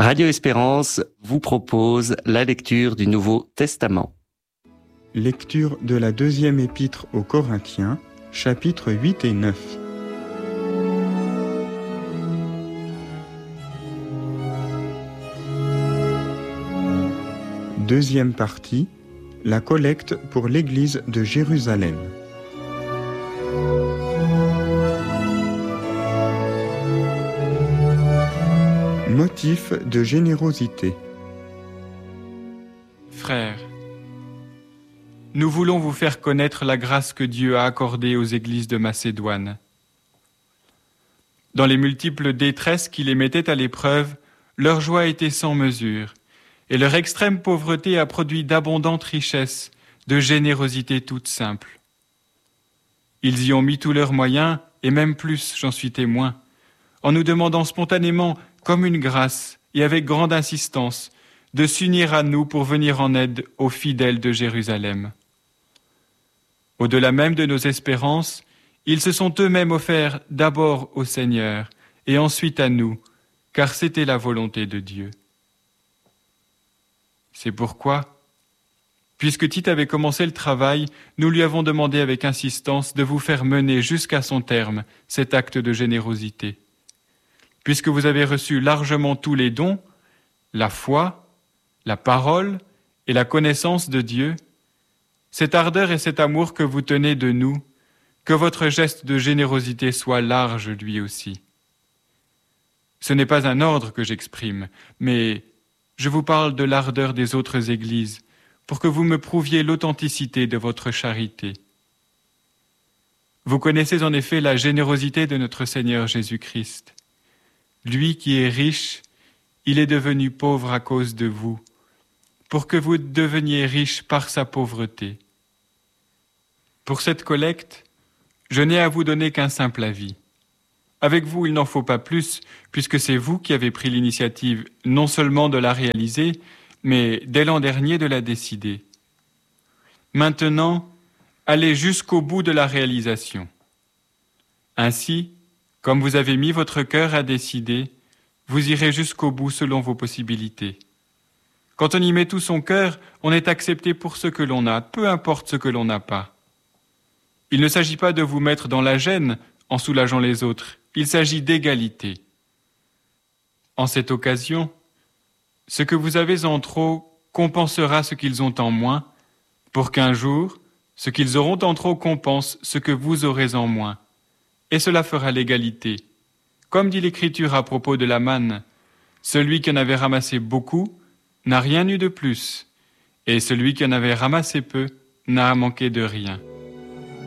Radio Espérance vous propose la lecture du Nouveau Testament. Lecture de la deuxième épître aux Corinthiens, chapitres 8 et 9. Deuxième partie, la collecte pour l'Église de Jérusalem. Motif de générosité. Frères, nous voulons vous faire connaître la grâce que Dieu a accordée aux églises de Macédoine. Dans les multiples détresses qui les mettaient à l'épreuve, leur joie était sans mesure, et leur extrême pauvreté a produit d'abondantes richesses, de générosité toute simple. Ils y ont mis tous leurs moyens, et même plus, j'en suis témoin, en nous demandant spontanément, comme une grâce, et avec grande insistance, de s'unir à nous pour venir en aide aux fidèles de Jérusalem. Au-delà même de nos espérances, ils se sont eux-mêmes offerts d'abord au Seigneur, et ensuite à nous, car c'était la volonté de Dieu. C'est pourquoi, puisque Tite avait commencé le travail, nous lui avons demandé avec insistance de vous faire mener jusqu'à son terme cet acte de générosité. Puisque vous avez reçu largement tous les dons, la foi, la parole et la connaissance de Dieu, cette ardeur et cet amour que vous tenez de nous, que votre geste de générosité soit large lui aussi. Ce n'est pas un ordre que j'exprime, mais je vous parle de l'ardeur des autres églises, pour que vous me prouviez l'authenticité de votre charité. Vous connaissez en effet la générosité de notre Seigneur Jésus-Christ. Lui qui est riche, il est devenu pauvre à cause de vous, pour que vous deveniez riches par sa pauvreté. Pour cette collecte, je n'ai à vous donner qu'un simple avis. Avec vous, il n'en faut pas plus, puisque c'est vous qui avez pris l'initiative non seulement de la réaliser, mais dès l'an dernier de la décider. Maintenant, allez jusqu'au bout de la réalisation. Ainsi, comme vous avez mis votre cœur à décider, vous irez jusqu'au bout selon vos possibilités. Quand on y met tout son cœur, on est accepté pour ce que l'on a, peu importe ce que l'on n'a pas. Il ne s'agit pas de vous mettre dans la gêne en soulageant les autres, il s'agit d'égalité. En cette occasion, ce que vous avez en trop compensera ce qu'ils ont en moins, pour qu'un jour, ce qu'ils auront en trop compense ce que vous aurez en moins. Et cela fera l'égalité. Comme dit l'Écriture à propos de la manne, celui qui en avait ramassé beaucoup n'a rien eu de plus, et celui qui en avait ramassé peu n'a manqué de rien.